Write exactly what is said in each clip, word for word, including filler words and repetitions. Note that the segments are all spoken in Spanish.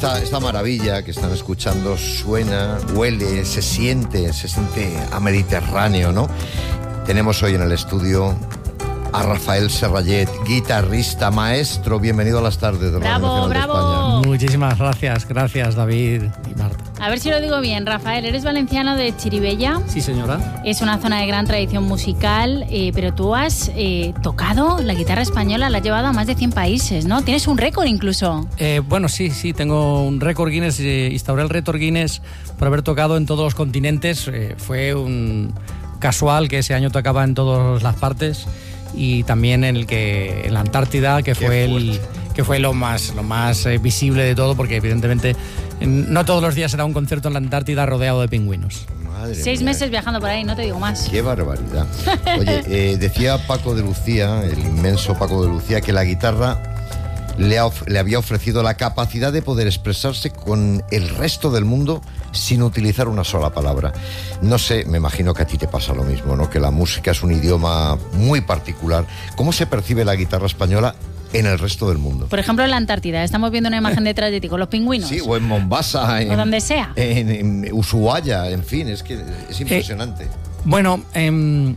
esta, esta maravilla que están escuchando suena, huele, se siente, se siente a Mediterráneo, ¿no? Tenemos hoy en el estudio a Rafael Serrallet, guitarrista, maestro. Bienvenido a las tardes de Radio Nacional de España. Muchísimas gracias, gracias David y Marta. A ver si lo digo bien, Rafael, eres valenciano de Chirivella. Sí, señora. Es una zona de gran tradición musical, eh, pero tú has eh, tocado la guitarra española, la has llevado a más de cien países, ¿no? Tienes un récord incluso. Eh, bueno, sí, sí, tengo un récord Guinness, eh, instauré el récord Guinness por haber tocado en todos los continentes. Eh, fue un casual que ese año tocaba en todas las partes y también en el que en la Antártida, que Qué fue fuerte. el que fue lo más lo más eh, visible de todo, porque evidentemente no todos los días se da un concierto en la Antártida rodeado de pingüinos. Madre Seis mía. meses viajando por ahí, no te digo más. Qué barbaridad. Oye, eh, decía Paco de Lucía, el inmenso Paco de Lucía, que la guitarra le, ha, le había ofrecido la capacidad de poder expresarse con el resto del mundo sin utilizar una sola palabra. No sé, me imagino que a ti te pasa lo mismo, ¿no? Que la música es un idioma muy particular. ¿Cómo se percibe la guitarra española en el resto del mundo? Por ejemplo, en la Antártida. Estamos viendo una imagen detrás de ti con los pingüinos. Sí, o en Mombasa. En, o donde sea. En, en Ushuaia, en fin, es que es impresionante. Eh, bueno, eh,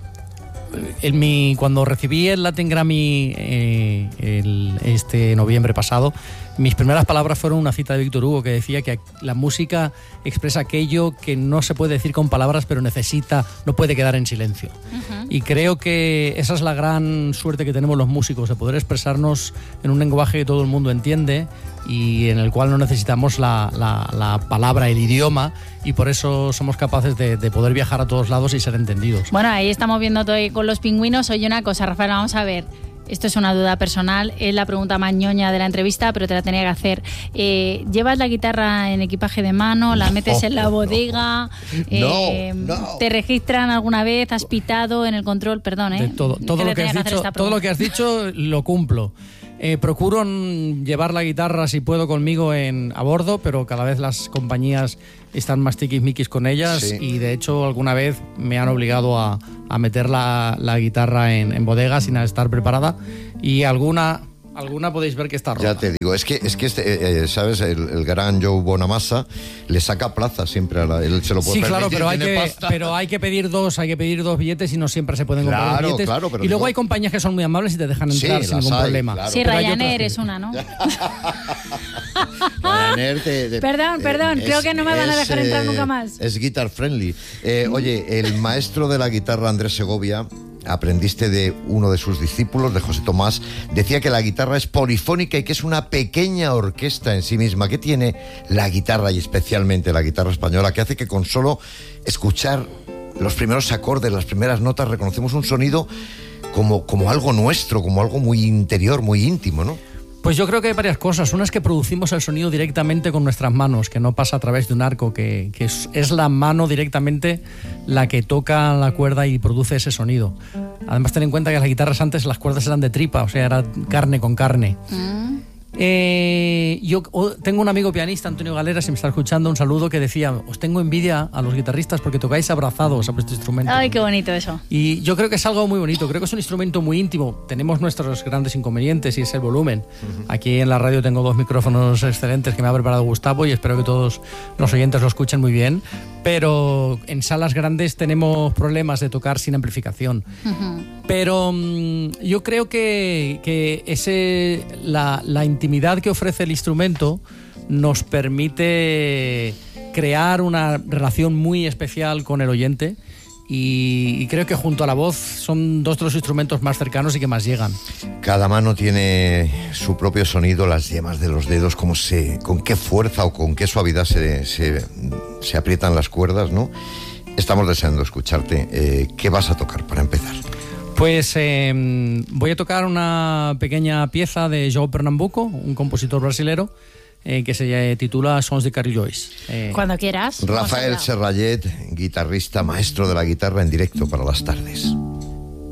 en mi, cuando recibí el Latin Grammy eh, el, este noviembre pasado, mis primeras palabras fueron una cita de Víctor Hugo que decía que la música expresa aquello que no se puede decir con palabras, pero necesita, no puede quedar en silencio. Uh-huh. Y creo que esa es la gran suerte que tenemos los músicos, de poder expresarnos en un lenguaje que todo el mundo entiende y en el cual no necesitamos la, la, la palabra, el idioma, y por eso somos capaces de, de poder viajar a todos lados y ser entendidos. Bueno, ahí estamos viendo todo con los pingüinos. Oye, una cosa, Rafael, vamos a ver. Esto es una duda personal, es la pregunta más ñoña de la entrevista, pero te la tenía que hacer. Eh, ¿Llevas la guitarra en equipaje de mano? ¿La metes no, en la bodega? No, eh, no, no. ¿Te registran alguna vez? ¿Has pitado en el control? Perdón, ¿eh? De todo, todo, lo que has dicho, todo lo que has dicho lo cumplo. Eh, procuro llevar la guitarra, si puedo, conmigo en, a bordo, pero cada vez las compañías están más tiquismiquis con ellas, sí. Y de hecho alguna vez me han obligado a, a meter la, la guitarra en, en bodega sin estar preparada, y alguna... Alguna podéis ver que está rota. Ya te digo, es que, es que este, eh, ¿sabes? El, el gran Joe Bonamassa le saca plaza siempre a la... Él se lo puede sí, claro, permitir, pero hay, que, pasta. pero hay que pedir dos, hay que pedir dos billetes y no siempre se pueden comprar claro, dos billetes. Claro, pero y luego digo... hay compañías que son muy amables y te dejan entrar sí, sin ningún hay, problema. Claro. Sí, Ryanair es una, ¿no? Ryanair te, te, perdón, perdón, eh, creo es, que no me van a dejar es, entrar eh, nunca más. Es guitar friendly. Eh, oye, el maestro de la guitarra, Andrés Segovia, aprendiste de uno de sus discípulos, de José Tomás, decía que la guitarra es polifónica y que es una pequeña orquesta en sí misma. ¿Qué tiene la guitarra, y especialmente la guitarra española, que hace que con solo escuchar los primeros acordes, las primeras notas, reconocemos un sonido como, como algo nuestro, como algo muy interior, muy íntimo, ¿no? Pues yo creo que hay varias cosas. Una es que producimos el sonido directamente con nuestras manos, que no pasa a través de un arco, que, que es, es la mano directamente la que toca la cuerda y produce ese sonido. Además, ten en cuenta que las guitarras antes las cuerdas eran de tripa, o sea, era carne con carne. Mm. Eh, yo tengo un amigo pianista, Antonio Galera, si me está escuchando, un saludo, que decía: os tengo envidia a los guitarristas porque tocáis abrazados a vuestro instrumento. Ay, qué bonito eso. Y yo creo que es algo muy bonito, creo que es un instrumento muy íntimo. Tenemos nuestros grandes inconvenientes y es el volumen. Uh-huh. Aquí en la radio tengo dos micrófonos excelentes que me ha preparado Gustavo y espero que todos los oyentes lo escuchen muy bien, pero en salas grandes tenemos problemas de tocar sin amplificación. Uh-huh. Pero um, yo creo que, que ese, la, la intimidad que ofrece el instrumento nos permite crear una relación muy especial con el oyente, y, y creo que junto a la voz son dos de los instrumentos más cercanos y que más llegan. Cada mano tiene su propio sonido, las yemas de los dedos, cómo se, con qué fuerza o con qué suavidad se, se, se aprietan las cuerdas, ¿no? Estamos deseando escucharte. Eh, ¿Qué vas a tocar para empezar? Pues eh, voy a tocar una pequeña pieza de João Pernambuco, un compositor brasilero, eh, que se titula Sons de Carrilhões. Eh, Cuando quieras. Rafael Serrallet, guitarrista, maestro de la guitarra en directo para las tardes.